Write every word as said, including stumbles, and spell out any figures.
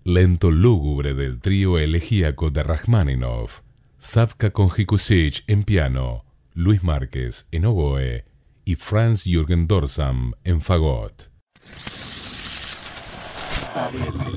lento lúgubre del trío elegíaco de Rachmaninoff, Savka con Hikusic en piano, Luis Márquez en oboe y Franz Jürgen Dorsam en fagot.